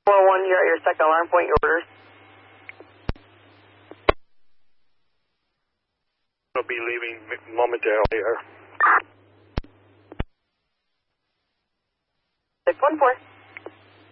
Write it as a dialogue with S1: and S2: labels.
S1: 401, you're at your second alarm point, your orders.
S2: We'll be leaving momentarily here.
S1: 614.